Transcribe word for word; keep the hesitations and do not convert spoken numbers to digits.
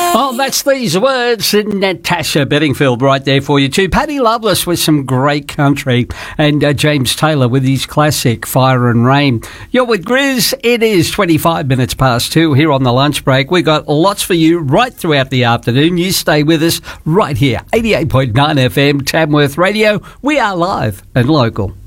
Oh, that's these words. Natasha Bedingfield right there for you too. Paddy Loveless with some great country, and uh, James Taylor with his classic Fire and Rain. You're with Grizz. It is twenty-five minutes past two here on the lunch break. We've got lots for you right throughout the afternoon. You stay with us right here. eighty-eight point nine F M, Tamworth Radio. We are live and local.